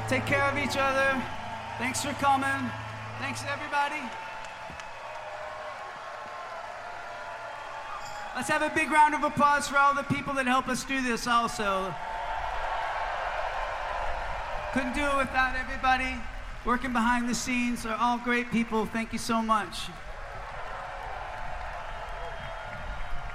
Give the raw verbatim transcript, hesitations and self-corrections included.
Take care of each other. Thanks for coming. Thanks, everybody. Let's have a big round of applause for all the people that help us do this also. Couldn't do it without everybody working behind the scenes. They're all great people. Thank you so much.